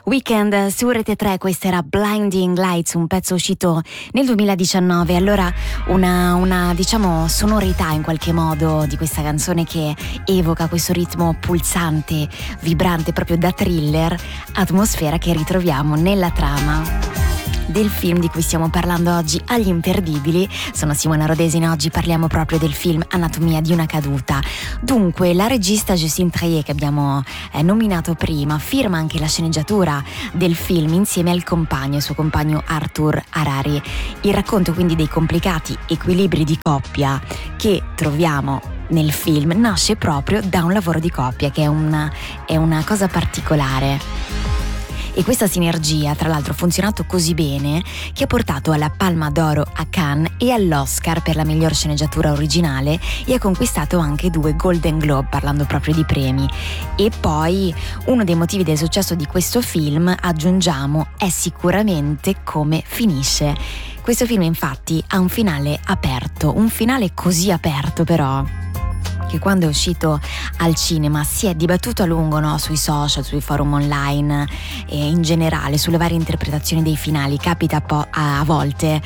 Weekend su Rete 3, questa era Blinding Lights, un pezzo uscito nel 2019. Allora una diciamo sonorità in qualche modo di questa canzone che evoca questo ritmo pulsante, vibrante, proprio da thriller, atmosfera che ritroviamo nella trama del film di cui stiamo parlando oggi, Agli imperdibili. Sono Simona Rodesina, oggi parliamo proprio del film Anatomia di una caduta. Dunque, la regista Justine Triet, che abbiamo nominato prima, firma anche la sceneggiatura del film insieme al compagno, il suo compagno Arthur Harari. Il racconto quindi dei complicati equilibri di coppia che troviamo nel film nasce proprio da un lavoro di coppia, che è una cosa particolare. E questa sinergia, tra l'altro, ha funzionato così bene che ha portato alla Palma d'Oro a Cannes e all'Oscar per la miglior sceneggiatura originale, e ha conquistato anche 2 Golden Globe, parlando proprio di premi. E poi uno dei motivi del successo di questo film, aggiungiamo, è sicuramente come finisce. Questo film infatti ha un finale aperto, un finale così aperto però che quando è uscito al cinema si è dibattuto a lungo, no? Sui social, sui forum online e in generale sulle varie interpretazioni dei finali. Capita a volte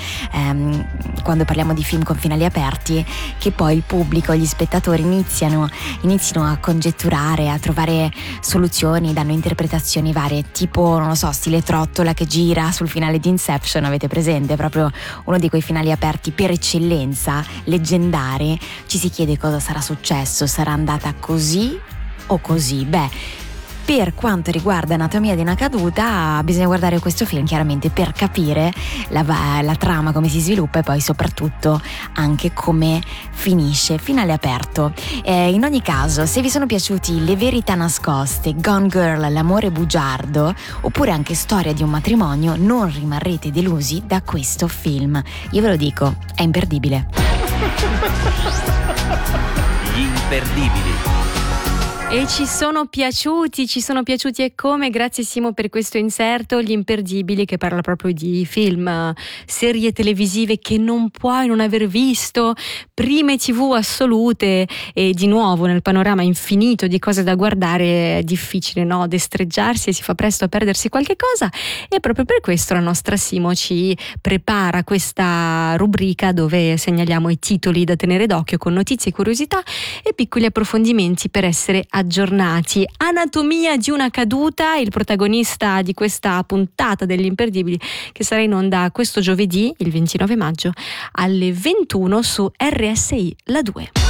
quando parliamo di film con finali aperti che poi il pubblico, gli spettatori iniziano a congetturare, a trovare soluzioni, danno interpretazioni varie, tipo, non lo so, stile Trottola che gira sul finale di Inception, avete presente? Proprio uno di quei finali aperti per eccellenza, leggendari. Ci si chiede cosa sarà successo. Sarà andata così o così? Beh, per quanto riguarda Anatomia di una caduta, bisogna guardare questo film chiaramente per capire la trama, come si sviluppa e poi soprattutto anche come finisce. Finale aperto. In ogni caso, se vi sono piaciuti Le verità nascoste, Gone Girl, L'amore bugiardo, oppure anche Storia di un matrimonio, non rimarrete delusi da questo film. Io ve lo dico, è imperdibile. Gli imperdibili. E ci sono piaciuti e come. Grazie Simo per questo inserto. Gli imperdibili, che parla proprio di film, serie televisive che non puoi non aver visto, prime TV assolute, e di nuovo nel panorama infinito di cose da guardare è difficile, no? Destreggiarsi e si fa presto a perdersi qualche cosa, e proprio per questo la nostra Simo ci prepara questa rubrica dove segnaliamo i titoli da tenere d'occhio con notizie, curiosità e piccoli approfondimenti per essere aggiornati. Anatomia di una caduta, il protagonista di questa puntata degli imperdibili, che sarà in onda questo giovedì, il 29 maggio alle 21 su RSI La 2.